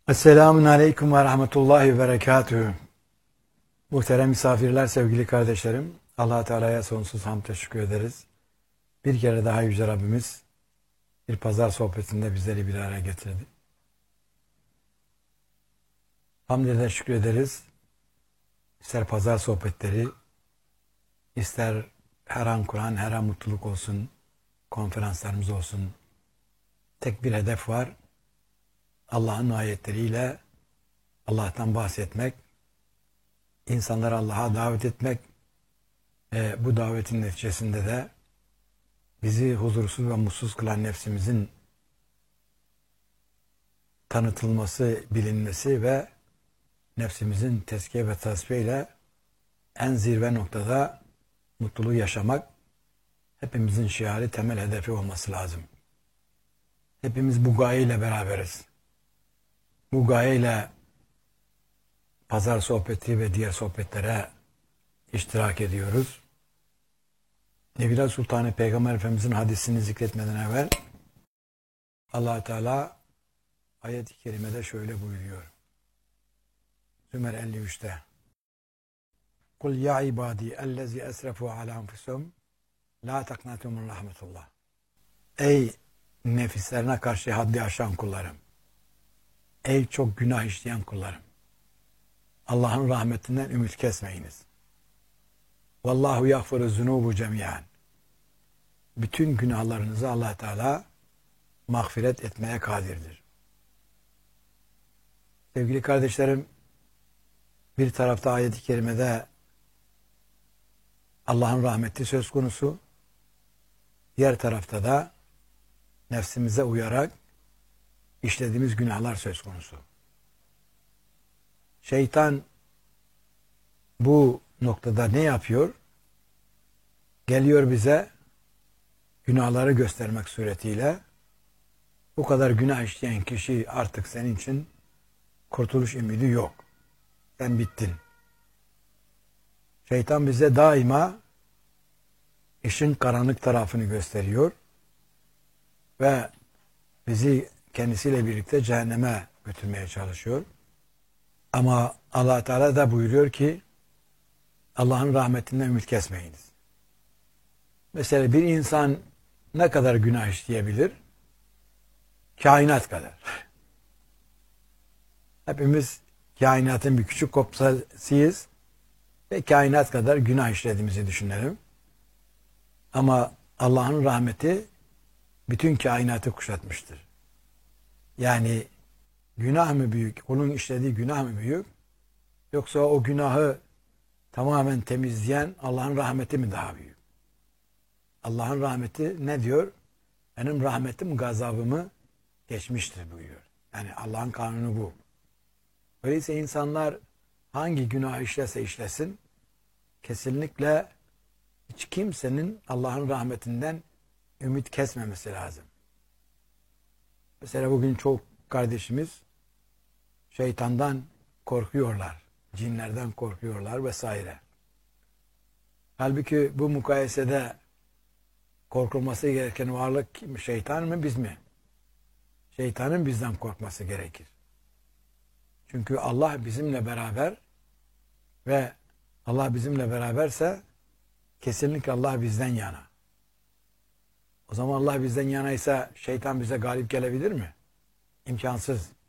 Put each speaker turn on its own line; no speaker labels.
Esselamun Aleyküm ve Rahmetullahi ve Berekatühü. Muhterem misafirler, sevgili kardeşlerim, Allah Teala'ya sonsuz hamd teşekkür ederiz. Bir kere daha Yüce Rabbimiz bir pazar sohbetinde bizleri bir araya getirdi. Hamd eder, şükrederiz. İster pazar sohbetleri, ister her an Kur'an, her an mutluluk olsun, konferanslarımız olsun. Tek bir hedef var. Allah'ın ayetleriyle Allah'tan bahsetmek, insanları Allah'a davet etmek, bu davetin neticesinde de bizi huzursuz ve mutsuz kılan nefsimizin tanıtılması, bilinmesi ve nefsimizin tezkiye ve tasfiye ile en zirve noktada mutluluğu yaşamak hepimizin şiarı, temel hedefi olması lazım. Hepimiz bu gayeyle beraberiz. Bu gayeyle pazar sohbeti ve diğer sohbetlere iştirak ediyoruz. Nebiler Sultanı Peygamber Efendimizin hadisini zikretmeden evvel Allah Teala ayet-i kerimede şöyle buyuruyor. Zümer 53'te. Kul ya ibadi ellezî esrefû alâ enfusihim lâ taknatû min rahmetullah. Ey nefislerine karşı haddi aşan kullarım. Ey çok günah işleyen kullarım. Allah'ın rahmetinden ümit kesmeyiniz. Vallahu yagfiru zunubu cemiyan. Bütün günahlarınızı Allah Teala mağfiret etmeye kadirdir. Sevgili kardeşlerim, bir tarafta ayet-i kerimede Allah'ın rahmeti söz konusu, diğer tarafta da nefsimize uyarak işlediğimiz günahlar söz konusu. Şeytan bu noktada ne yapıyor? Geliyor bize günahları göstermek suretiyle bu kadar günah işleyen kişi artık senin için kurtuluş ümidi yok. Sen bittin. Şeytan bize daima işin karanlık tarafını gösteriyor ve bizi kendisiyle birlikte cehenneme götürmeye çalışıyor. Ama Allah Teala da buyuruyor ki Allah'ın rahmetinden ümit kesmeyiniz. Mesela bir insan ne kadar günah işleyebilir? Kainat kadar. Hepimiz kainatın bir küçük kopyasıyız ve kainat kadar günah işlediğimizi düşünelim. Ama Allah'ın rahmeti bütün kainatı kuşatmıştır. Yani günah mı büyük, onun işlediği günah mı büyük, yoksa o günahı tamamen temizleyen Allah'ın rahmeti mi daha büyük? Allah'ın rahmeti ne diyor? Benim rahmetim gazabımı geçmiştir buyuruyor. Yani Allah'ın kanunu bu. Öyleyse insanlar hangi günah işlese işlesin, kesinlikle hiç kimsenin Allah'ın rahmetinden ümit kesmemesi lazım. Mesela bugün çok kardeşimiz şeytandan korkuyorlar, cinlerden korkuyorlar vesaire. Halbuki bu mukayesede korkulması gereken varlık kim? Şeytan mı, biz mi? Şeytanın bizden korkması gerekir. Çünkü Allah bizimle beraber ve Allah bizimle beraberse kesinlikle Allah bizden yana. O zaman Allah bizden yanaysa şeytan bize galip gelebilir mi? İmkansız.